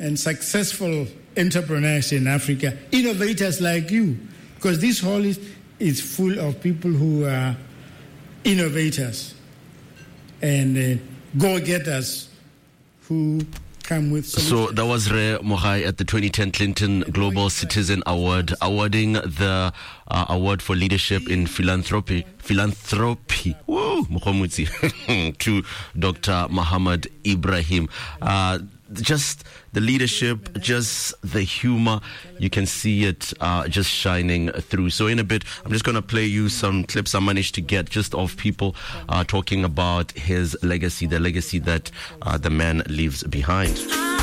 and successful entrepreneurs in Africa, innovators like you, because this hall is full of people who are innovators and go-getters who come with solutions. So that was Re Mohai at the 2010 Clinton Global Citizen Award, awarding the award for leadership in philanthropy, woo, to Dr. Muhammad Ibrahim. Just the leadership, just the humor, you can see it just shining through. So in a bit, I'm just going to play you some clips I managed to get just of people talking about his legacy, the legacy that the man leaves behind.